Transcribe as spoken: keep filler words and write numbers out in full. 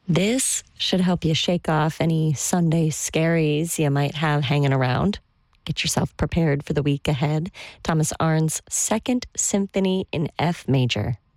This should help you shake off any Sunday scaries you might have hanging around. Get yourself prepared for the week ahead. Thomas Arndt's Second Symphony in F major.